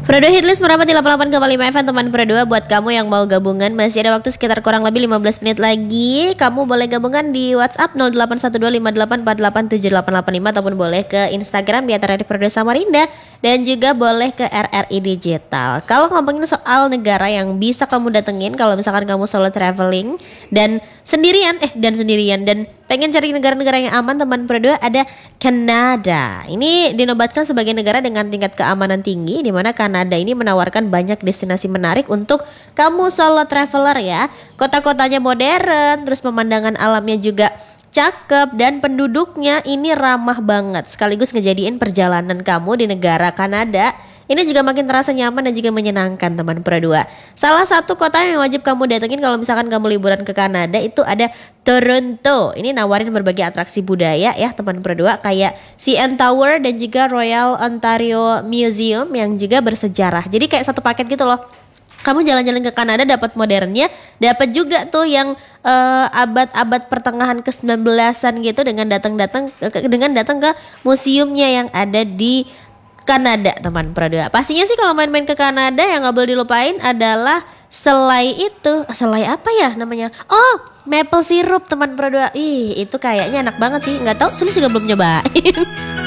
Pro 2 Hitlist merapat di 88,5 FM teman Pro 2. Buat kamu yang mau gabungan, masih ada waktu sekitar kurang lebih 15 menit lagi. Kamu boleh gabungan di WhatsApp 081258487885 ataupun boleh ke Instagram di @Pro 2 Samarinda dan juga boleh ke RRI Digital. Kalau ngomongin soal negara yang bisa kamu datengin, kalau misalkan kamu solo traveling dan sendirian dan pengen cari negara-negara yang aman, teman Pro 2, ada Kanada. Ini dinobatkan sebagai negara dengan tingkat keamanan tinggi, di mana Kanada ini menawarkan banyak destinasi menarik untuk kamu solo traveler ya. Kota-kotanya modern, terus pemandangan alamnya juga cakep, dan penduduknya ini ramah banget, sekaligus ngejadiin perjalanan kamu di negara Kanada ini juga makin terasa nyaman dan juga menyenangkan, teman Pro 2. Salah satu kota yang wajib kamu datengin kalau misalkan kamu liburan ke Kanada itu ada Toronto. Ini nawarin berbagai atraksi budaya ya, teman Pro 2, kayak CN Tower dan juga Royal Ontario Museum yang juga bersejarah. Jadi kayak satu paket gitu loh. Kamu jalan-jalan ke Kanada dapat modernnya, dapat juga tuh yang abad-abad pertengahan ke-19-an gitu dengan datang ke museumnya yang ada di Kanada, teman Pro 2. Pastinya sih kalau main-main ke Kanada yang gak boleh dilupain adalah selai itu. Selai apa ya namanya? Oh, maple syrup, teman Pro 2. Ih, itu kayaknya enak banget sih. Gak tahu, Sulis juga belum nyobain.